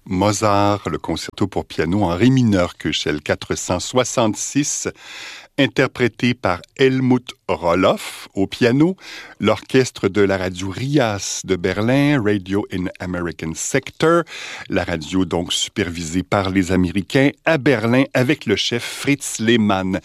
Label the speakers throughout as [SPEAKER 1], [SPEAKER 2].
[SPEAKER 1] Mozart, le concerto pour piano en ré mineur Köchel 466, interprété par Helmut Rohloff au piano, l'orchestre de la radio RIAS de Berlin, Radio in American Sector, la radio donc supervisée par les Américains à Berlin avec le chef Fritz Lehmann,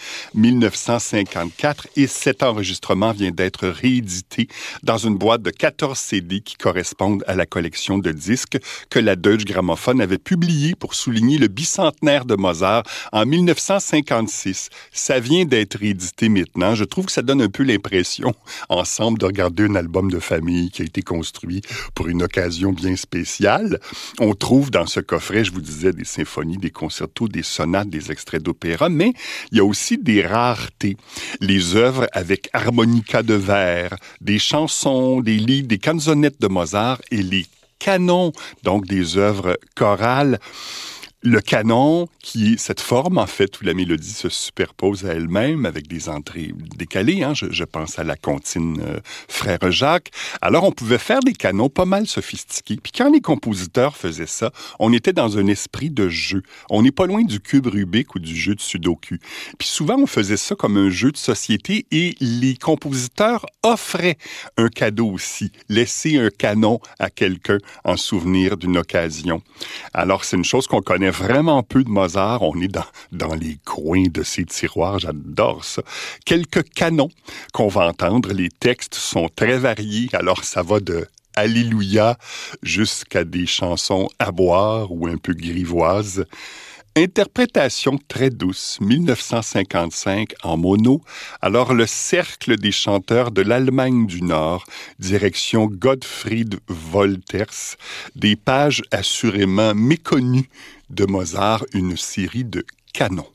[SPEAKER 1] 1954, et cet enregistrement vient d'être réédité dans une boîte de 14 CD qui correspondent à la collection de disques que la Deutsche Grammophon avait publiée pour souligner le bicentenaire de Mozart en 1956. Ça vient d'être réédité maintenant. Je trouve que ça donne un peu l'impression, ensemble, de regarder un album de famille qui a été construit pour une occasion bien spéciale. On trouve dans ce coffret, je vous disais, des symphonies, des concertos, des sonates, des extraits d'opéra, mais il y a aussi des raretés. Les œuvres avec harmonica de verre, des chansons, des livres, des canzonettes de Mozart et les canons, donc des œuvres chorales. Le canon, qui est cette forme, en fait, où la mélodie se superpose à elle-même avec des entrées décalées, hein, je pense à la comptine Frère Jacques. Alors, on pouvait faire des canons pas mal sophistiqués. Puis quand les compositeurs faisaient ça, on était dans un esprit de jeu. On n'est pas loin du cube Rubik ou du jeu de Sudoku. Puis souvent, on faisait ça comme un jeu de société et les compositeurs offraient un cadeau aussi, laisser un canon à quelqu'un en souvenir d'une occasion. Alors, c'est une chose qu'on connaît vraiment peu de Mozart. On est dans les coins de ses tiroirs. J'adore ça. Quelques canons qu'on va entendre. Les textes sont très variés. Alors, ça va de Alléluia jusqu'à des chansons à boire ou un peu grivoises. Interprétation très douce, 1955 en mono. Alors, le cercle des chanteurs de l'Allemagne du Nord, direction Gottfried Wolters, des pages assurément méconnues de Mozart, une série de canons.